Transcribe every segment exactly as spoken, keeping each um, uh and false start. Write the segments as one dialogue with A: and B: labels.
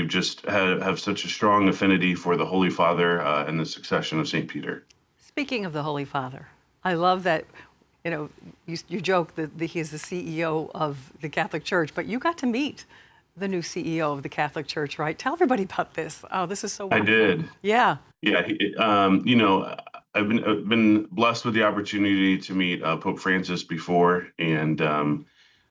A: just have, have such a strong affinity for the Holy Father uh, and the succession of Saint Peter.
B: Speaking of the Holy Father, I love that, you know, you, you joke that the, he's the C E O of the Catholic Church, but you got to meet the new C E O of the Catholic Church, right? Tell everybody about this. Oh, this is so wonderful.
A: I did.
B: Yeah.
A: Yeah. He, um, you know, I've been I've been blessed with the opportunity to meet uh, Pope Francis before, and um,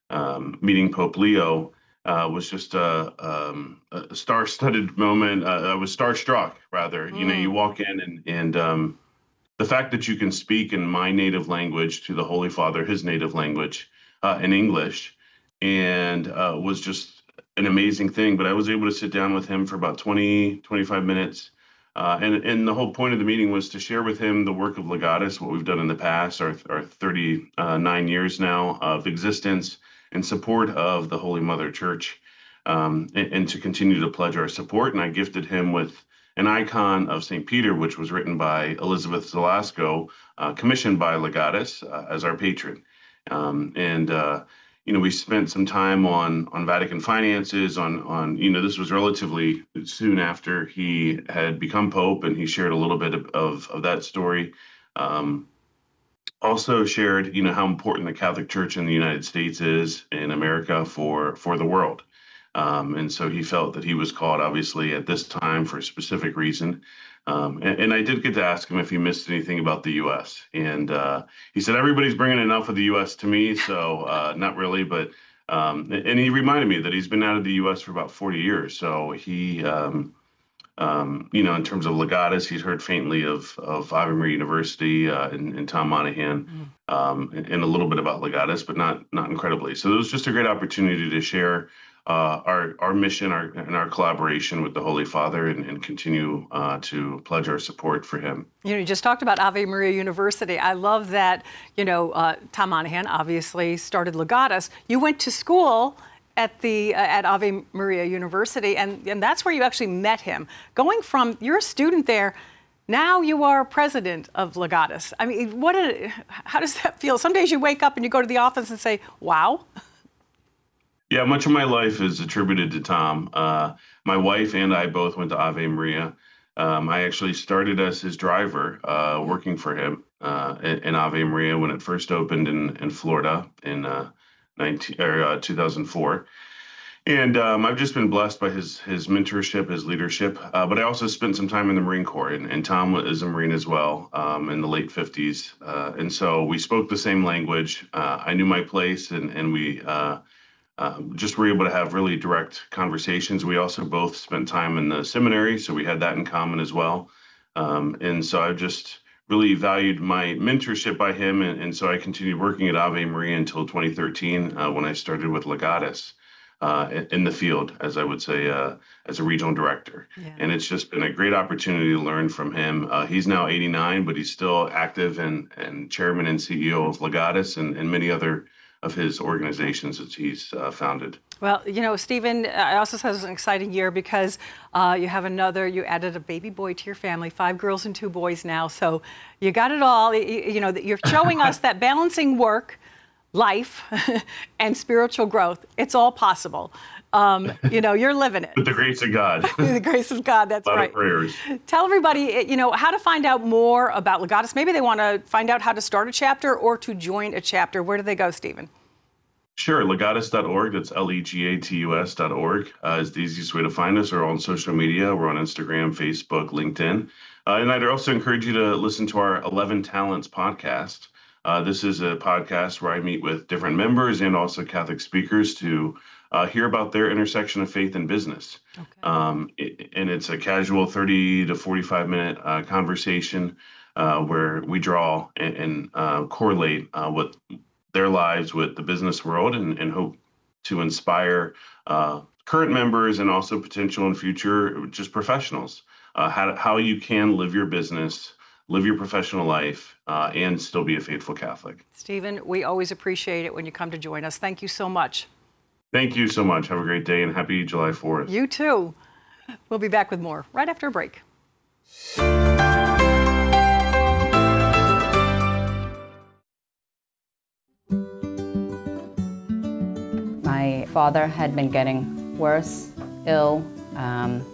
A: um, meeting Pope Leo uh, was just a, um, a star-studded moment. Uh, I was starstruck, rather.
B: Mm.
A: You know, you walk in and and um, the fact that you can speak in my native language to the Holy Father, his native language, uh, in English, and uh, was just an amazing thing. But I was able to sit down with him for about twenty, twenty-five minutes. Uh, and, and the whole point of the meeting was to share with him the work of Legatus, what we've done in the past, our, our thirty-nine years now of existence in support of the Holy Mother Church, um, and, and to continue to pledge our support. And I gifted him with an icon of Saint Peter, which was written by Elizabeth Zelasco, uh, commissioned by Legatus uh, as our patron. Um, and, uh, you know, we spent some time on on Vatican finances, on, on you know, this was relatively soon after he had become Pope, and he shared a little bit of, of, of that story. Um, also shared, you know, how important the Catholic Church in the United States is in America for, for the world. Um, and so he felt that he was called, obviously, at this time for a specific reason. Um, and, and I did get to ask him if he missed anything about the U S. And uh, he said, everybody's bringing enough of the U S to me, so uh, not really. But um, and he reminded me that he's been out of the U S for about forty years. So he, um, um, you know, in terms of Legatus, he's heard faintly of of Ave Maria University uh, and, and Tom Monahan, mm. um, and, and a little bit about Legatus, but not not incredibly. So it was just a great opportunity to share Uh, our our mission, our and our collaboration with the Holy Father, and, and continue uh, to pledge our support for him.
B: You know, you just talked about Ave Maria University. I love that. You know, uh, Tom Monahan obviously started Legatus. You went to school at the uh, at Ave Maria University, and and that's where you actually met him. Going from you're a student there, now you are president of Legatus. I mean, what? A, how does that feel? Some days you wake up and you go to the office and say, "Wow."
A: Yeah, much of my life is attributed to Tom. Uh, my wife and I both went to Ave Maria. Um, I actually started as his driver, uh, working for him uh, in, in Ave Maria when it first opened in, in Florida in uh, nineteen, or, uh, two thousand four. And um, I've just been blessed by his his mentorship, his leadership. Uh, but I also spent some time in the Marine Corps, and, and Tom is a Marine as well, um, in the late fifties. Uh, and so we spoke the same language. Uh, I knew my place, and, and we uh, Um, just were able to have really direct conversations. We also both spent time in the seminary, so we had that in common as well. Um, and so I've just really valued my mentorship by him, and, and so I continued working at Ave Maria until twenty thirteen, uh, when I started with Legatus uh, in the field, as I would say, uh, as a regional director. Yeah. And it's just been a great opportunity to learn from him. Uh, he's now eighty-nine, but he's still active and, and chairman and C E O of Legatus and, and many other of his organizations that he's uh, founded.
B: Well, you know, Stephen, I also said it was an exciting year because uh, you have another, you added a baby boy to your family, five girls and two boys now. So you got it all. You, you know, you're showing us that balancing work, life, and spiritual growth, it's all possible. Um, you know, you're living it.
A: With the grace of God.
B: The grace of God, that's
A: right. A lot
B: right.
A: of prayers.
B: Tell everybody, you know, how to find out more about Legatus. Maybe they want to find out how to start a chapter or to join a chapter. Where do they go, Stephen?
A: Sure, legatus dot org. That's L E G A T U S dot org uh, is the easiest way to find us, or on social media. We're on Instagram, Facebook, LinkedIn. Uh, and I'd also encourage you to listen to our eleven Talents podcast. Uh, this is a podcast where I meet with different members and also Catholic speakers to uh, hear about their intersection of faith and business. Okay. Um, it, and it's a casual thirty to forty-five minute uh, conversation uh, where we draw and, and uh, correlate uh, what their lives with the business world, and, and hope to inspire uh, current members and also potential and future just professionals, uh, how, how you can live your business, live your professional life, uh, and still be a faithful Catholic.
B: Stephen, we always appreciate it when you come to join us. Thank you so much.
A: Thank you so much. Have a great day, and happy July fourth.
B: You too. We'll be back with more right after a break.
C: My father had been getting worse, ill, Um,